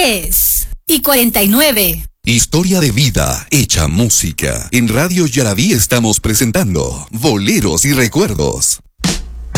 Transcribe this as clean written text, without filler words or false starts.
10:49. Historia de vida hecha música. En Radio Yaraví estamos presentando Boleros y Recuerdos.